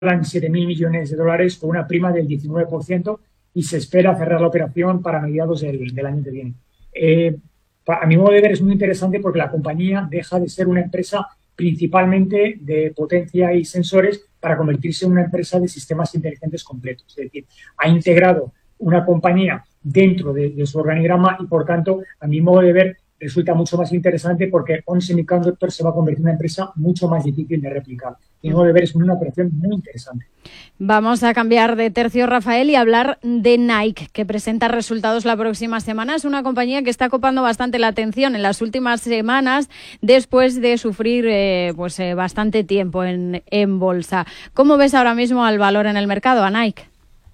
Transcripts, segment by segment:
en 7.000 millones de dólares con una prima del 19% y se espera cerrar la operación para mediados del año que viene. A mi modo de ver es muy interesante porque la compañía deja de ser una empresa principalmente de potencia y sensores para convertirse en una empresa de sistemas inteligentes completos. Es decir, ha integrado una compañía dentro de su organigrama y, por tanto, a mi modo de ver, resulta mucho más interesante porque ON Semiconductor se va a convertir en una empresa mucho más difícil de replicar. A mi modo de ver, es una operación muy interesante. Vamos a cambiar de tercio, Rafael, y hablar de Nike, que presenta resultados la próxima semana. Es una compañía que está copando bastante la atención en las últimas semanas después de sufrir bastante tiempo en bolsa. ¿Cómo ves ahora mismo al valor en el mercado, a Nike?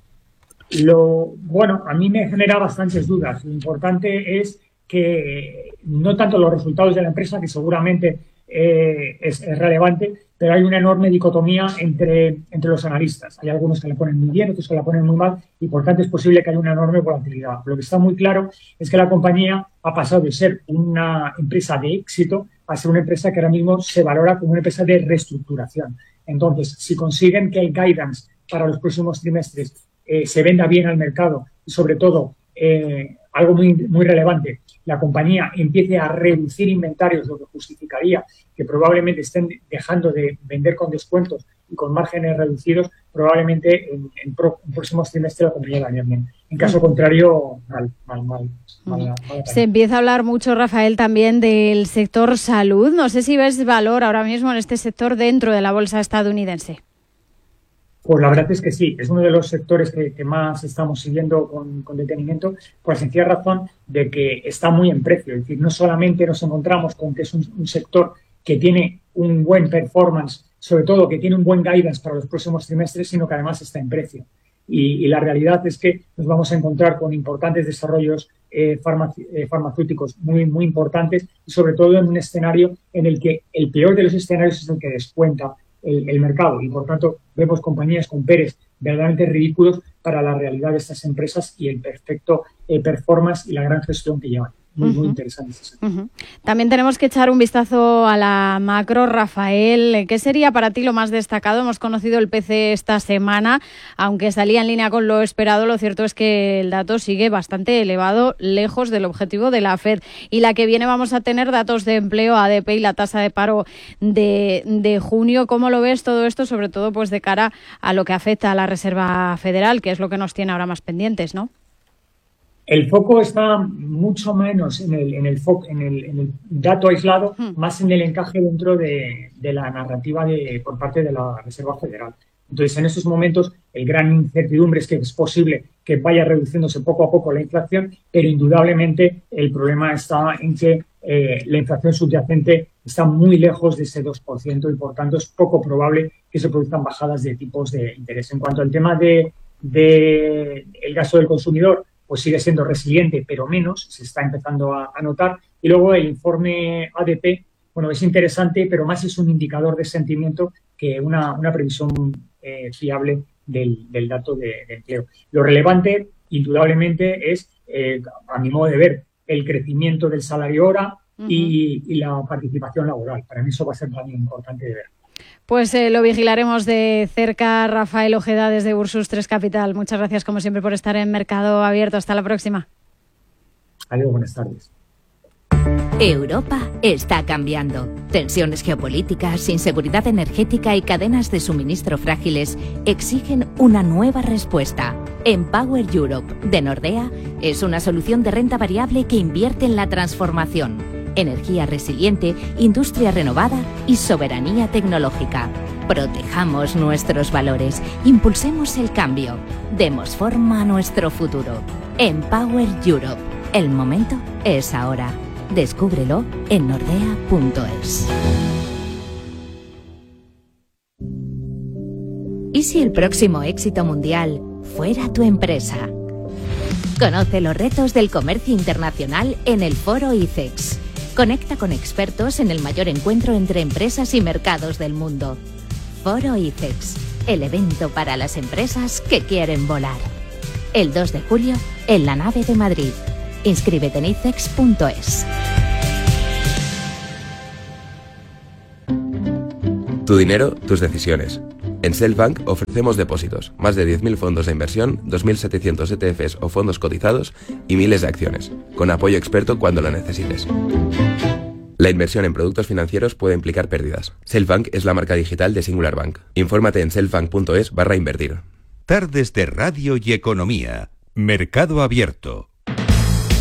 A mí me genera bastantes dudas. Lo importante es que no tanto los resultados de la empresa, que seguramente es relevante, pero hay una enorme dicotomía entre los analistas. Hay algunos que la ponen muy bien, otros que la ponen muy mal y, por tanto, es posible que haya una enorme volatilidad. Lo que está muy claro es que la compañía ha pasado de ser una empresa de éxito a ser una empresa que ahora mismo se valora como una empresa de reestructuración. Entonces, si consiguen que el guidance para los próximos trimestres se venda bien al mercado y, sobre todo, algo muy relevante, la compañía empiece a reducir inventarios, lo que justificaría que probablemente estén dejando de vender con descuentos y con márgenes reducidos, probablemente en próximos trimestres la compañía va a ir bien. En caso contrario, mal. Se empieza a hablar mucho, Rafael, también del sector salud. No sé si ves valor ahora mismo en este sector dentro de la bolsa estadounidense. Pues la verdad es que sí, es uno de los sectores que más estamos siguiendo con detenimiento, por la sencilla razón de que está muy en precio. Es decir, no solamente nos encontramos con que es un sector que tiene un buen performance, sobre todo que tiene un buen guidance para los próximos trimestres, sino que además está en precio. Y la realidad es que nos vamos a encontrar con importantes desarrollos farmacéuticos muy importantes y, sobre todo, en un escenario en el que el peor de los escenarios es el que descuenta el mercado y, por tanto, vemos compañías con PERs verdaderamente ridículos para la realidad de estas empresas y el perfecto performance y la gran gestión que llevan. Muy interesante. También tenemos que echar un vistazo a la macro, Rafael. ¿Qué sería para ti lo más destacado? Hemos conocido el PCE esta semana, aunque salía en línea con lo esperado. Lo cierto es que el dato sigue bastante elevado, lejos del objetivo de la FED. Y la que viene vamos a tener datos de empleo, ADP y la tasa de paro de junio. ¿Cómo lo ves todo esto? Sobre todo pues de cara a lo que afecta a la Reserva Federal, que es lo que nos tiene ahora más pendientes, ¿no? El foco está mucho menos en el dato aislado, más en el encaje dentro de la narrativa por parte de la Reserva Federal. Entonces, en estos momentos, el gran incertidumbre es que es posible que vaya reduciéndose poco a poco la inflación, pero indudablemente el problema está en que la inflación subyacente está muy lejos de ese 2% y, por tanto, es poco probable que se produzcan bajadas de tipos de interés. En cuanto al tema del gasto del consumidor, pues sigue siendo resiliente, pero menos, se está empezando a notar. Y luego el informe ADP, bueno, es interesante, pero más es un indicador de sentimiento que una previsión fiable del dato de empleo. Lo relevante, indudablemente, es, a mi modo de ver, el crecimiento del salario hora y la participación laboral. Para mí eso va a ser también importante de ver. Pues lo vigilaremos de cerca. Rafael Ojeda, desde Ursus 3 Capital. Muchas gracias, como siempre, por estar en Mercado Abierto. Hasta la próxima. Adiós, buenas tardes. Europa está cambiando. Tensiones geopolíticas, inseguridad energética y cadenas de suministro frágiles exigen una nueva respuesta. Empower Europe, de Nordea, es una solución de renta variable que invierte en la transformación. Energía resiliente, industria renovada y soberanía tecnológica. Protejamos nuestros valores, impulsemos el cambio, demos forma a nuestro futuro. Empower Europe. El momento es ahora. Descúbrelo en nordea.es. ¿Y si el próximo éxito mundial fuera tu empresa? Conoce los retos del comercio internacional en el Foro ICEX. Conecta con expertos en el mayor encuentro entre empresas y mercados del mundo. Foro ICEX, el evento para las empresas que quieren volar. El 2 de julio, en la nave de Madrid. Inscríbete en icex.es. Tu dinero, tus decisiones. En Selfbank ofrecemos depósitos, más de 10.000 fondos de inversión, 2.700 ETFs o fondos cotizados y miles de acciones, con apoyo experto cuando lo necesites. La inversión en productos financieros puede implicar pérdidas. Selfbank es la marca digital de Singular Bank. Infórmate en selfbank.es/invertir. Tardes de Radio y Economía. Mercado Abierto.